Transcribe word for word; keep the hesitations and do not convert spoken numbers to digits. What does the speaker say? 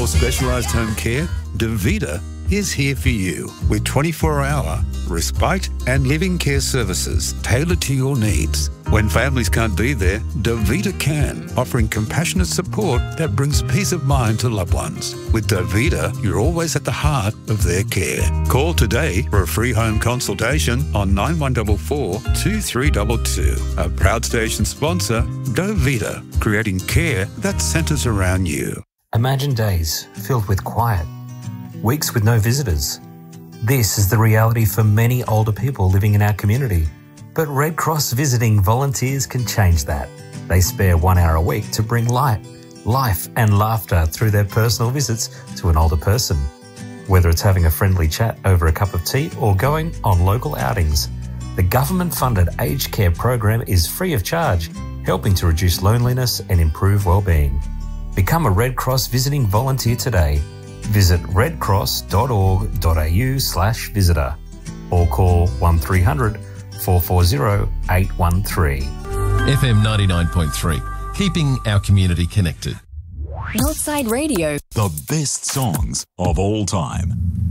more specialised home care? Davita is here for you with twenty-four hour respite and living care services tailored to your needs. When families can't be there, Davita can, offering compassionate support that brings peace of mind to loved ones. With Davita, you're always at the heart of their care. Call today for a free home consultation on nine one four four, two three two two. A proud station sponsor, Davita, creating care that centres around you. Imagine days filled with quiet, weeks with no visitors. This is the reality for many older people living in our community. But Red Cross visiting volunteers can change that. They spare one hour a week to bring light, life and laughter through their personal visits to an older person. Whether it's having a friendly chat over a cup of tea or going on local outings, the government-funded aged care program is free of charge, helping to reduce loneliness and improve well-being. Become a Red Cross visiting volunteer today. Visit redcross.org.au slash visitor or call one three hundred, four four zero, eight one three. F M ninety-nine point three, keeping our community connected. Northside Radio. The best songs of all time.